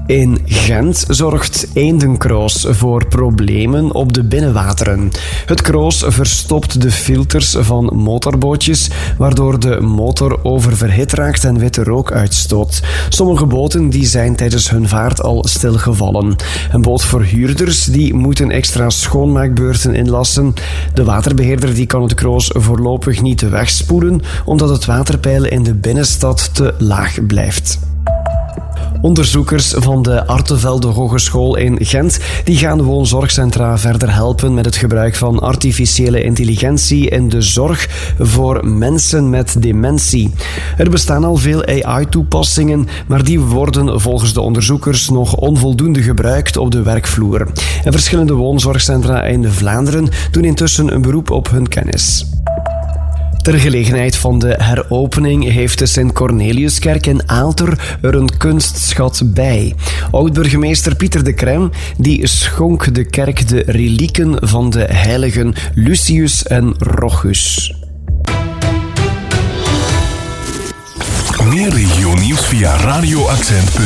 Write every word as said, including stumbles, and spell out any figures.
In Gent zorgt Eendenkroos voor problemen op de binnenwateren. Het kroos verstopt de filters van motorbootjes, waardoor de motor oververhit raakt en witte rook uitstoot. Sommige boten die zijn tijdens hun vaart al stilgevallen. En bootverhuurders die moeten extra schoonmaakbeurten inlassen. De waterbeheerder die kan het kroos voorlopig niet wegspoelen, omdat het waterpeil in de binnenstad te laag blijft. Onderzoekers van de Artevelde Hogeschool in Gent die gaan woonzorgcentra verder helpen met het gebruik van artificiële intelligentie in de zorg voor mensen met dementie. Er bestaan al veel A I-toepassingen, maar die worden volgens de onderzoekers nog onvoldoende gebruikt op de werkvloer. En verschillende woonzorgcentra in Vlaanderen doen intussen een beroep op hun kennis. Ter gelegenheid van de heropening heeft de Sint-Corneliuskerk in Aalter er een kunstschat bij. Oud-burgemeester Pieter de Crème die schonk de kerk de relieken van de heiligen Lucius en Rochus. Meer regionieuws via radio accent punt